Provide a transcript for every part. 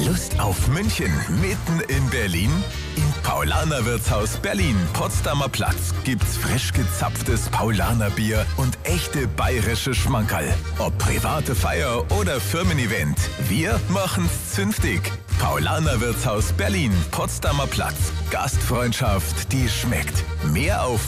Lust auf München mitten in Berlin? Im Paulaner Wirtshaus Berlin, Potsdamer Platz, gibt's frisch gezapftes Paulaner Bier und echte bayerische Schmankerl. Ob private Feier oder Firmen-Event, wir machen's zünftig. Paulaner Wirtshaus Berlin, Potsdamer Platz. Gastfreundschaft, die schmeckt. Mehr auf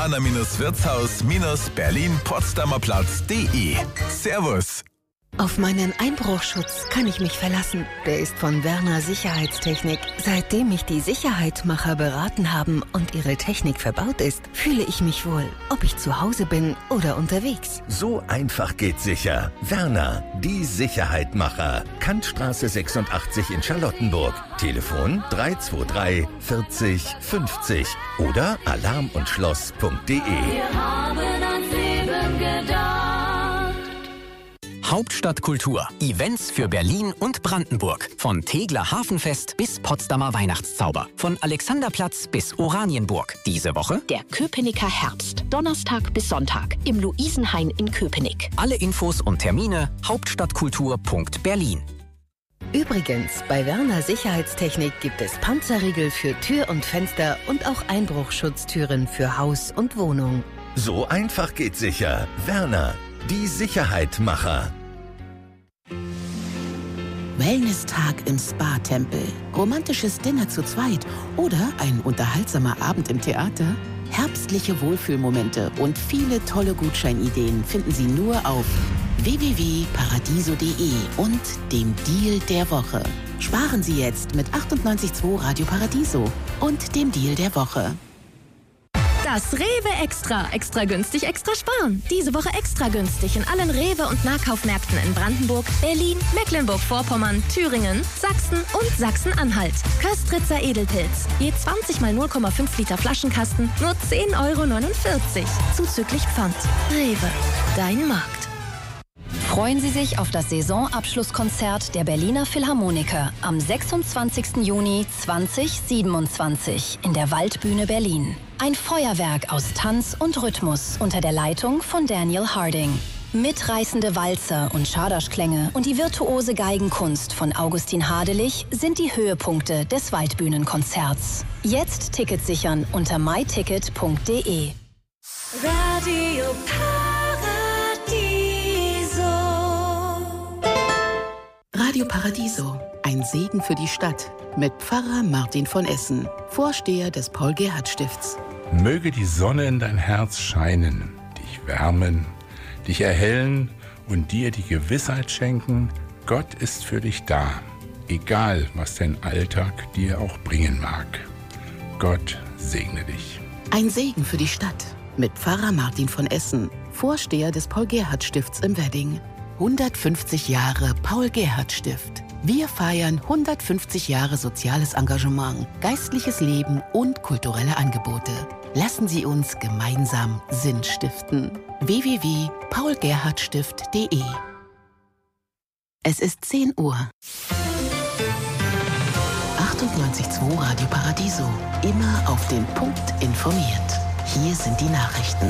paulaner-wirtshaus-berlin-potsdamerplatz.de. Servus. Auf meinen Einbruchschutz kann ich mich verlassen. Der ist von Werner Sicherheitstechnik. Seitdem mich die Sicherheitmacher beraten haben und ihre Technik verbaut ist, fühle ich mich wohl, ob ich zu Hause bin oder unterwegs. So einfach geht sicher. Werner, die Sicherheitmacher. Kantstraße 86 in Charlottenburg. Telefon 323 40 50 oder alarmundschloss.de. Wir haben ans Leben gedacht. Hauptstadtkultur. Events für Berlin und Brandenburg. Von Tegler Hafenfest bis Potsdamer Weihnachtszauber. Von Alexanderplatz bis Oranienburg. Diese Woche der Köpenicker Herbst. Donnerstag bis Sonntag im Luisenhain in Köpenick. Alle Infos und Termine hauptstadtkultur.berlin. Übrigens, bei Werner Sicherheitstechnik gibt es Panzerriegel für Tür und Fenster und auch Einbruchschutztüren für Haus und Wohnung. So einfach geht sicher. Werner, die Sicherheitmacher. Wellness-Tag im Spa-Tempel, romantisches Dinner zu zweit oder ein unterhaltsamer Abend im Theater? Herbstliche Wohlfühlmomente und viele tolle Gutscheinideen finden Sie nur auf www.paradiso.de und dem Deal der Woche. Sparen Sie jetzt mit 98.2 Radio Paradiso und dem Deal der Woche. Das Rewe Extra. Extra günstig, extra sparen. Diese Woche extra günstig in allen Rewe- und Nahkaufmärkten in Brandenburg, Berlin, Mecklenburg-Vorpommern, Thüringen, Sachsen und Sachsen-Anhalt. Köstritzer Edelpilz. Je 20 mal 0,5 Liter Flaschenkasten, nur 10,49 €. Zuzüglich Pfand. Rewe. Dein Markt. Freuen Sie sich auf das Saisonabschlusskonzert der Berliner Philharmoniker am 26. Juni 2027 in der Waldbühne Berlin. Ein Feuerwerk aus Tanz und Rhythmus unter der Leitung von Daniel Harding. Mitreißende Walzer und Schaderschklänge und die virtuose Geigenkunst von Augustin Hadelich sind die Höhepunkte des Waldbühnenkonzerts. Jetzt Tickets sichern unter myticket.de. Radio Paradiso. Radio Paradiso, ein Segen für die Stadt. Mit Pfarrer Martin von Essen, Vorsteher des Paul-Gerhardt-Stifts. Möge die Sonne in dein Herz scheinen, dich wärmen, dich erhellen und dir die Gewissheit schenken, Gott ist für dich da, egal was dein Alltag dir auch bringen mag. Gott segne dich. Ein Segen für die Stadt. Mit Pfarrer Martin von Essen, Vorsteher des Paul-Gerhardt-Stifts im Wedding. 150 Jahre Paul-Gerhardt-Stift. Wir feiern 150 Jahre soziales Engagement, geistliches Leben und kulturelle Angebote. Lassen Sie uns gemeinsam Sinn stiften. www.paulgerhardtstift.de. Es ist 10 Uhr. 98.2 Radio Paradiso. Immer auf den Punkt informiert. Hier sind die Nachrichten.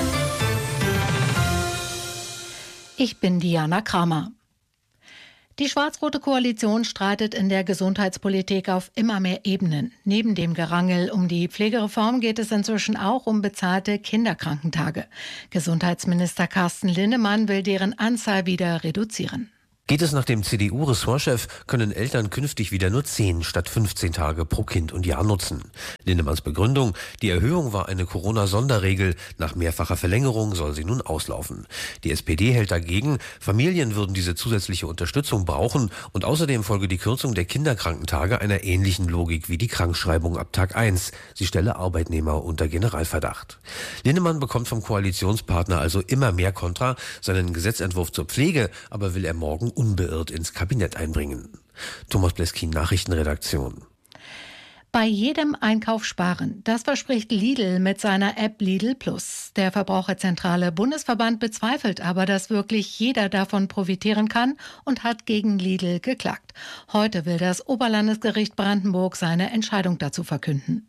Ich bin Diana Kramer. Die schwarz-rote Koalition streitet in der Gesundheitspolitik auf immer mehr Ebenen. Neben dem Gerangel um die Pflegereform geht es inzwischen auch um bezahlte Kinderkrankentage. Gesundheitsminister Carsten Linnemann will deren Anzahl wieder reduzieren. Geht es nach dem CDU-Ressortchef, können Eltern künftig wieder nur 10 statt 15 Tage pro Kind und Jahr nutzen. Lindemanns Begründung: Die Erhöhung war eine Corona-Sonderregel. Nach mehrfacher Verlängerung soll sie nun auslaufen. Die SPD hält dagegen, Familien würden diese zusätzliche Unterstützung brauchen und außerdem folge die Kürzung der Kinderkrankentage einer ähnlichen Logik wie die Krankschreibung ab Tag 1. Sie stelle Arbeitnehmer unter Generalverdacht. Lindemann bekommt vom Koalitionspartner also immer mehr Kontra. Seinen Gesetzentwurf zur Pflege aber will er morgen unbeirrt ins Kabinett einbringen. Thomas Bleskin, Nachrichtenredaktion. Bei jedem Einkauf sparen. Das verspricht Lidl mit seiner App Lidl Plus. Der Verbraucherzentrale Bundesverband bezweifelt aber, dass wirklich jeder davon profitieren kann und hat gegen Lidl geklagt. Heute will das Oberlandesgericht Brandenburg seine Entscheidung dazu verkünden.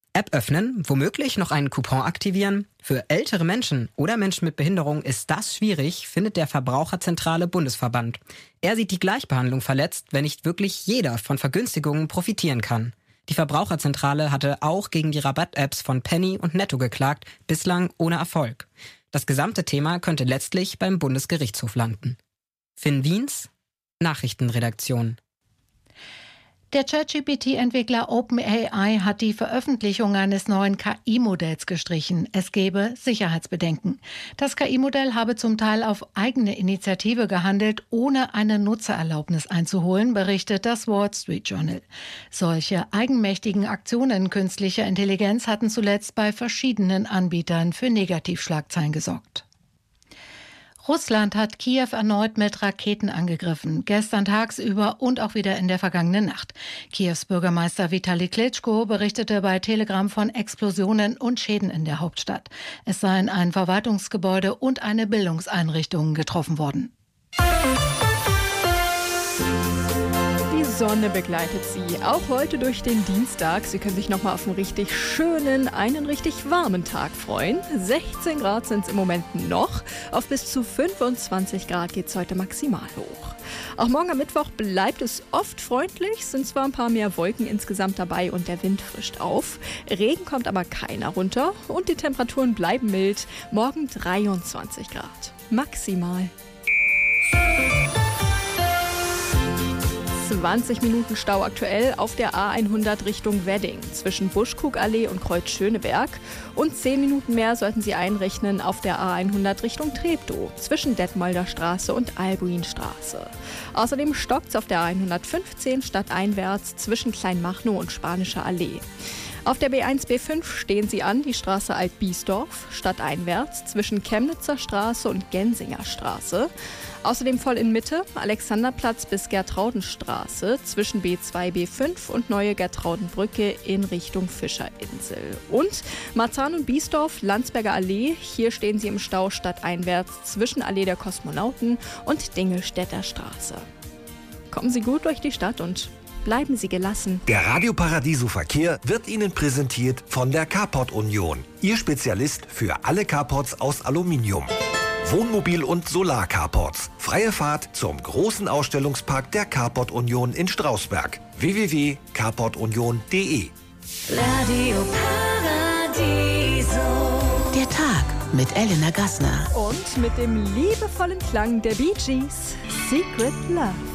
App öffnen, womöglich noch einen Coupon aktivieren? Für ältere Menschen oder Menschen mit Behinderung ist das schwierig, findet der Verbraucherzentrale Bundesverband. Er sieht die Gleichbehandlung verletzt, wenn nicht wirklich jeder von Vergünstigungen profitieren kann. Die Verbraucherzentrale hatte auch gegen die Rabatt-Apps von Penny und Netto geklagt, bislang ohne Erfolg. Das gesamte Thema könnte letztlich beim Bundesgerichtshof landen. Finn Wiens, Nachrichtenredaktion. Der ChatGPT-Entwickler OpenAI hat die Veröffentlichung eines neuen KI-Modells gestrichen. Es gebe Sicherheitsbedenken. Das KI-Modell habe zum Teil auf eigene Initiative gehandelt, ohne eine Nutzererlaubnis einzuholen, berichtet das Wall Street Journal. Solche eigenmächtigen Aktionen künstlicher Intelligenz hatten zuletzt bei verschiedenen Anbietern für Negativschlagzeilen gesorgt. Russland hat Kiew erneut mit Raketen angegriffen, gestern tagsüber und auch wieder in der vergangenen Nacht. Kiews Bürgermeister Vitali Klitschko berichtete bei Telegram von Explosionen und Schäden in der Hauptstadt. Es seien ein Verwaltungsgebäude und eine Bildungseinrichtung getroffen worden. Die Sonne begleitet Sie auch heute durch den Dienstag. Sie können sich nochmal auf einen richtig schönen, einen richtig warmen Tag freuen. 16 Grad sind es im Moment noch. Auf bis zu 25 Grad geht es heute maximal hoch. Auch morgen am Mittwoch bleibt es oft freundlich, sind zwar ein paar mehr Wolken insgesamt dabei und der Wind frischt auf. Regen kommt aber keiner runter und die Temperaturen bleiben mild. Morgen 23 Grad. Maximal. 20 Minuten Stau aktuell auf der A100 Richtung Wedding zwischen Buschkuckallee und Kreuz-Schöneberg. Und 10 Minuten mehr sollten Sie einrechnen auf der A100 Richtung Treptow zwischen Detmolder Straße und Albuinstraße. Außerdem stockt es auf der A115 stadteinwärts zwischen Kleinmachnow und Spanischer Allee. Auf der B1-B5 stehen Sie an, die Straße Alt-Biesdorf, stadteinwärts zwischen Chemnitzer Straße und Gensinger Straße. Außerdem voll in Mitte, Alexanderplatz bis Gertraudenstraße zwischen B2, B5 und Neue Gertraudenbrücke in Richtung Fischerinsel. Und Marzahn und Biesdorf, Landsberger Allee, hier stehen Sie im Stau stadteinwärts zwischen Allee der Kosmonauten und Dingelstädter Straße. Kommen Sie gut durch die Stadt und bleiben Sie gelassen. Der Radio Paradiso Verkehr wird Ihnen präsentiert von der Carport Union. Ihr Spezialist für alle Carports aus Aluminium. Wohnmobil- und Solar-Carports. Freie Fahrt zum großen Ausstellungspark der Carport Union in Strausberg. www.carportunion.de. Radio Paradiso. Der Tag mit Elena Gassner. Und mit dem liebevollen Klang der Bee Gees, Secret Love.